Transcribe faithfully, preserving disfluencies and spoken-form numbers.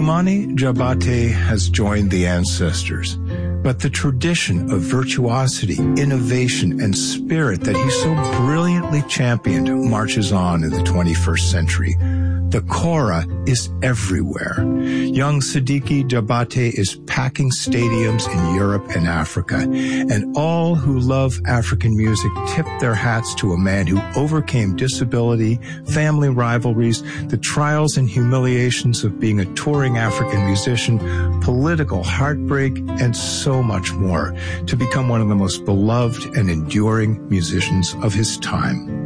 Toumani Diabaté has joined the ancestors, but the tradition of virtuosity, innovation, and spirit that he so brilliantly championed marches on in the twenty-first century. The Kora is everywhere. Young Sidiki Diabaté is packing stadiums in Europe and Africa, and all who love African music tip their hats to a man who overcame disability, family rivalries, the trials and humiliations of being a touring African musician, political heartbreak, and so much more, to become one of the most beloved and enduring musicians of his time.